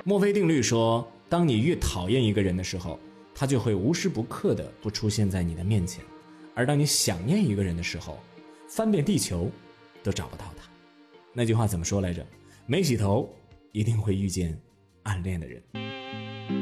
墨菲定律说，当你越讨厌一个人的时候，他就会无时不刻的不出现在你的面前，而当你想念一个人的时候，翻遍地球都找不到他。那句话怎么说来着？没洗头一定会遇见暗恋的人。